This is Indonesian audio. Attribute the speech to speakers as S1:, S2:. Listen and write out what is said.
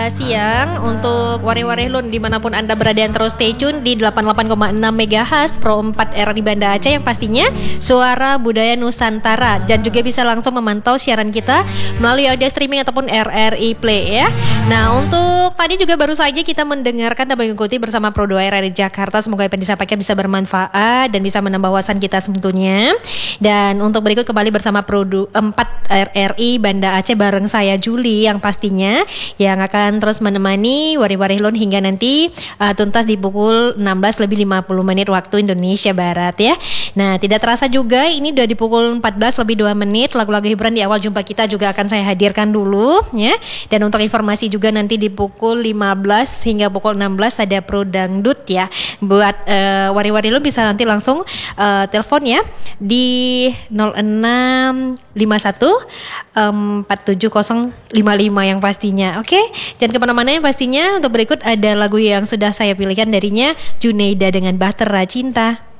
S1: siang untuk Wari-Wari Lun dimanapun Anda berada, yang terus stay tune di 88,6 MHz Pro 4R di Banda Aceh, yang pastinya suara budaya Nusantara. Dan juga bisa langsung memantau siaran kita melalui audio streaming ataupun RRI Play ya. Nah, untuk tadi juga baru saja kita mendengarkan dan mengikuti bersama Pro 2 RRI Jakarta. Semoga apa yang disampaikan bisa bermanfaat dan bisa menambah wawasan kita sebetulnya. Dan untuk berikut kembali bersama Pro 4 RRI Banda Aceh bareng saya Juli, yang pastinya yang akan terus menemani Wari-Wari Lun hingga nanti tuntas di pukul 16:50 waktu Indonesia Barat ya. Nah, tidak terasa juga ini udah di pukul 14:02. Lagu-lagu hiburan di awal jumpa kita juga akan saya hadirkan dulu ya. Dan untuk informasi juga nanti di pukul 15 hingga pukul 16 ada Pro Dangdut ya. Buat Wari-Wari Lun bisa nanti langsung telepon ya di 0651 47055 yang pastinya. Oke, jangan kemana-mana, yang pastinya untuk berikut ada lagu yang sudah saya pilihkan darinya, Junaida dengan Bahtera Cinta.